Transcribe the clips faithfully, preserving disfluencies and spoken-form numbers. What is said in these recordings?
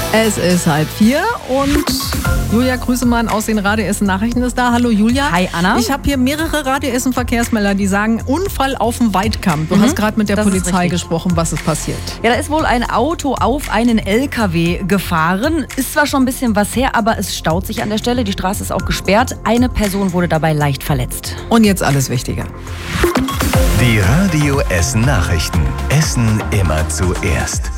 Es ist halb vier und Julia Grüsemann aus den Radio Essen Nachrichten ist da. Hallo Julia. Hi Anna. Ich habe hier mehrere Radio Essen Verkehrsmelder, die sagen Unfall auf dem Weidkamp. Du Mhm, hast gerade mit der das ist Polizei richtig. gesprochen, was ist passiert? Ja, da ist wohl ein Auto auf einen L K W gefahren. Ist zwar schon ein bisschen was her, aber es staut sich an der Stelle. Die Straße ist auch gesperrt. Eine Person wurde dabei leicht verletzt. Und jetzt alles Wichtige. Die Radio Essen Nachrichten. Essen immer zuerst.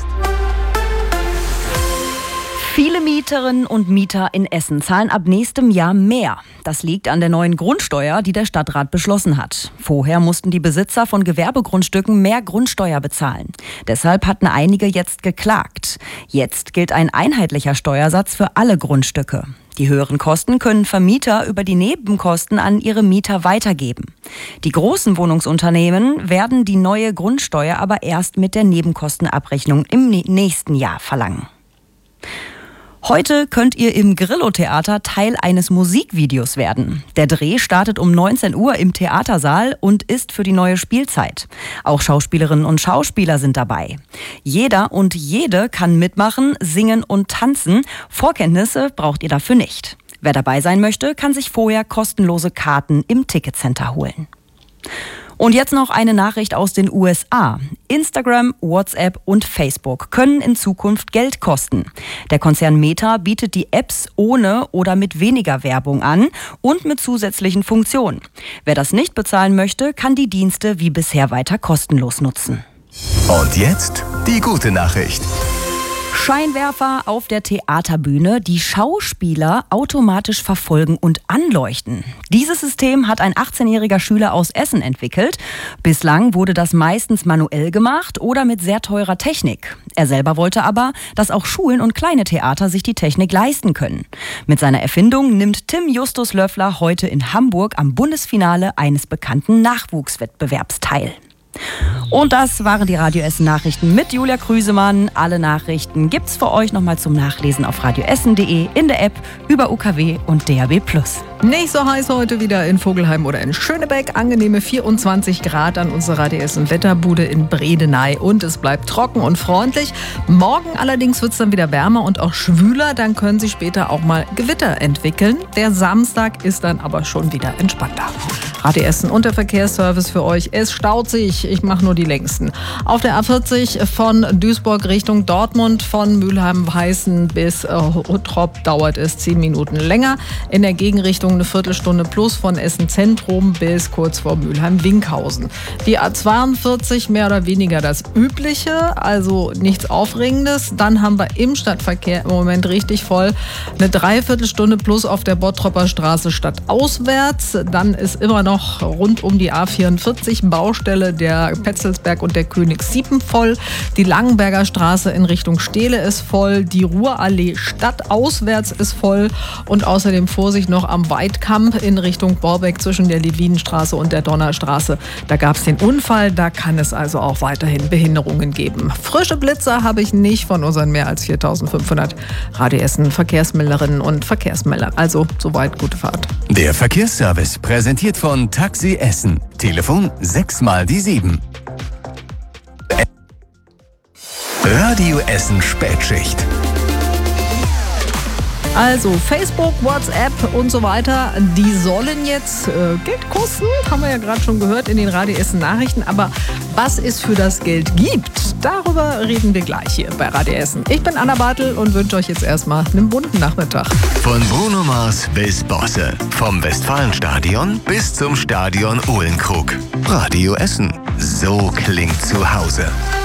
Viele Mieterinnen und Mieter in Essen zahlen ab nächstem Jahr mehr. Das liegt an der neuen Grundsteuer, die der Stadtrat beschlossen hat. Vorher mussten die Besitzer von Gewerbegrundstücken mehr Grundsteuer bezahlen. Deshalb hatten einige jetzt geklagt. Jetzt gilt ein einheitlicher Steuersatz für alle Grundstücke. Die höheren Kosten können Vermieter über die Nebenkosten an ihre Mieter weitergeben. Die großen Wohnungsunternehmen werden die neue Grundsteuer aber erst mit der Nebenkostenabrechnung im nächsten Jahr verlangen. Heute könnt ihr im Grillo-Theater Teil eines Musikvideos werden. Der Dreh startet um neunzehn Uhr im Theatersaal und ist für die neue Spielzeit. Auch Schauspielerinnen und Schauspieler sind dabei. Jeder und jede kann mitmachen, singen und tanzen. Vorkenntnisse braucht ihr dafür nicht. Wer dabei sein möchte, kann sich vorher kostenlose Karten im Ticketcenter holen. Und jetzt noch eine Nachricht aus den U S A. Instagram, WhatsApp und Facebook können in Zukunft Geld kosten. Der Konzern Meta bietet die Apps ohne oder mit weniger Werbung an und mit zusätzlichen Funktionen. Wer das nicht bezahlen möchte, kann die Dienste wie bisher weiter kostenlos nutzen. Und jetzt die gute Nachricht. Scheinwerfer auf der Theaterbühne, die Schauspieler automatisch verfolgen und anleuchten. Dieses System hat ein achtzehnjähriger Schüler aus Essen entwickelt. Bislang wurde das meistens manuell gemacht oder mit sehr teurer Technik. Er selber wollte aber, dass auch Schulen und kleine Theater sich die Technik leisten können. Mit seiner Erfindung nimmt Tim Justus Löffler heute in Hamburg am Bundesfinale eines bekannten Nachwuchswettbewerbs teil. Und das waren die Radio Essen Nachrichten mit Julia Grüsemann. Alle Nachrichten gibt's für euch nochmal zum Nachlesen auf radioessen punkt de, in der App, über U K W und D A B plus. Nicht so heiß heute wieder in Vogelheim oder in Schönebeck. Angenehme vierundzwanzig Grad an unserer Radio Essen Wetterbude in Bredeney. Und es bleibt trocken und freundlich. Morgen allerdings wird es dann wieder wärmer und auch schwüler. Dann können sich später auch mal Gewitter entwickeln. Der Samstag ist dann aber schon wieder entspannter. Radio Essen und der Verkehrsservice für euch. Es staut sich. Ich mache nur die längsten. Auf der A vierzig von Duisburg Richtung Dortmund, von Mülheim-Weißen bis äh, Hottrop dauert es zehn Minuten länger. In der Gegenrichtung eine Viertelstunde plus von Essen Zentrum bis kurz vor Mülheim-Winkhausen. Die A zweiundvierzig mehr oder weniger das Übliche, also nichts Aufregendes. Dann haben wir im Stadtverkehr im Moment richtig voll. Eine Dreiviertelstunde plus auf der Bottropper Straße stadtauswärts. Dann ist immer noch rund um die A vierundvierzig Baustelle der Petzelsberg und der Königssiepen voll. Die Langenberger Straße in Richtung Steele ist voll. Die Ruhrallee stadtauswärts ist voll. Und außerdem Vorsicht noch am Weidkamp in Richtung Borbeck zwischen der Levinenstraße und der Donnerstraße. Da gab es den Unfall. Da kann es also auch weiterhin Behinderungen geben. Frische Blitzer habe ich nicht von unseren mehr als viertausendfünfhundert Radio Essen Verkehrsmelderinnen und Verkehrsmeldern. Also soweit gute Fahrt. Der Verkehrsservice präsentiert von Taxi Essen. Telefon sechs mal die sieben. Radio Essen Spätschicht. Also Facebook, WhatsApp und so weiter, die sollen jetzt äh, Geld kosten, haben wir ja gerade schon gehört in den Radio Essen Nachrichten. Aber was es für das Geld gibt, darüber reden wir gleich hier bei Radio Essen. Ich bin Anna Bartel und wünsche euch jetzt erstmal einen bunten Nachmittag. Von Bruno Mars bis Bosse. Vom Westfalenstadion bis zum Stadion Uhlenkrug. Radio Essen. So klingt zu Hause.